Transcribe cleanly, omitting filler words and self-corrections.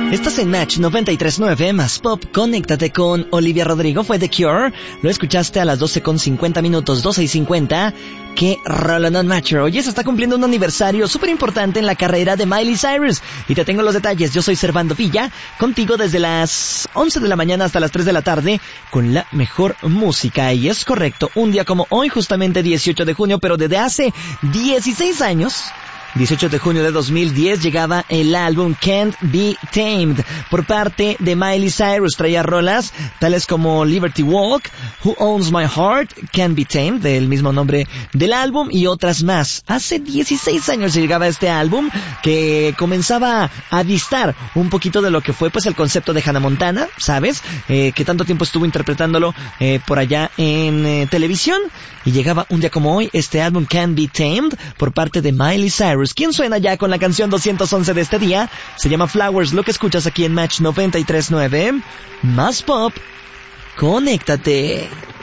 Estás en Match 93.9 más Pop. Conéctate con Olivia Rodrigo. Fue The Cure. Lo escuchaste a las 12:50 minutos, 12:50. ¡Qué rolonón, Matcher! Oye, se está cumpliendo un aniversario súper importante en la carrera de Miley Cyrus. Y te tengo los detalles. Yo soy Servando Villa, contigo desde las 11 de la mañana hasta las 3 de la tarde, con la mejor música. Y es correcto, un día como hoy, justamente 18 de junio, pero desde hace 16 años... 18 de junio de 2010 llegaba el álbum Can't Be Tamed por parte de Miley Cyrus. Traía rolas tales como Liberty Walk, Who Owns My Heart, Can't Be Tamed, del mismo nombre del álbum, y otras más. Hace 16 años llegaba este álbum que comenzaba a distar un poquito de lo que fue pues el concepto de Hannah Montana, ¿sabes? Que tanto tiempo estuvo interpretándolo por allá en televisión, y llegaba un día como hoy este álbum Can't Be Tamed por parte de Miley Cyrus. ¿Quién suena ya con la canción 211 de este día? Se llama Flowers, lo que escuchas aquí en Match 93.9. Más Pop. Conéctate.